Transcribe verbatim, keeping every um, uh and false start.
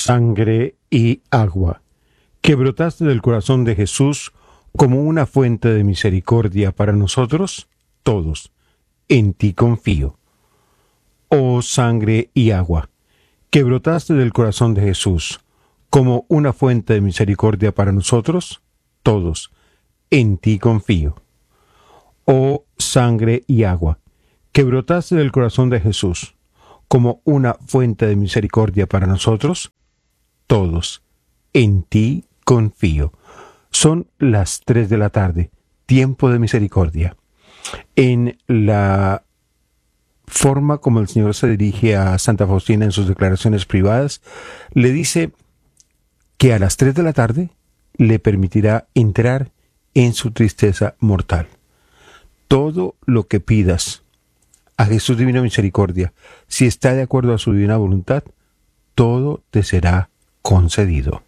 sangre y agua, que brotaste del corazón de Jesús como una fuente de misericordia para nosotros, todos, en ti confío. Oh sangre y agua, que brotaste del corazón de Jesús como una fuente de misericordia para nosotros, todos, en ti confío. Oh sangre y agua, que brotaste del corazón de Jesús como una fuente de misericordia para nosotros, todos, en ti confío. Son las tres de la tarde, tiempo de misericordia. En la forma como el Señor se dirige a Santa Faustina en sus declaraciones privadas, le dice que a las tres de la tarde le permitirá entrar en su tristeza mortal. Todo lo que pidas a Jesús Divina Misericordia, si está de acuerdo a su divina voluntad, todo te será concedido.